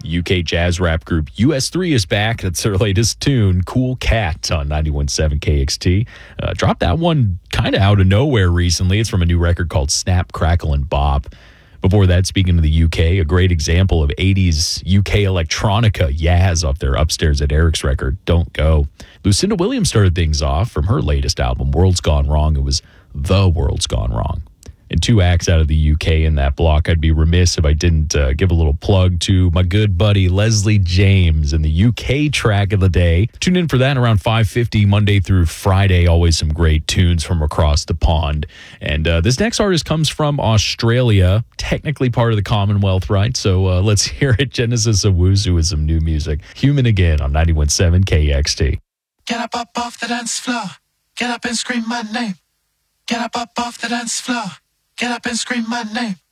UK jazz rap group US3 is back. That's their latest tune, Cool Cat, on 91.7 KXT. Dropped that one kind of out of nowhere recently. It's from a new record called Snap, Crackle, and Bop. Before that, speaking of the UK, a great example of 80s UK electronica, Yaz, off their Upstairs at Eric's record, Don't Go. Lucinda Williams started things off from her latest album, World's Gone Wrong. It was The World's Gone Wrong. And two acts out of the UK in that block. I'd be remiss if I didn't give a little plug to my good buddy Leslie James and the UK track of the day. Tune in for that around 5:50 Monday through Friday. Always some great tunes from across the pond. And this next artist comes from Australia, technically part of the Commonwealth, right? So let's hear it. Genesis Owusu with some new music. Human Again on 91.7 KXT. Get up off the dance floor. Get up and scream my name. Get up off the dance floor. Get up and scream my name.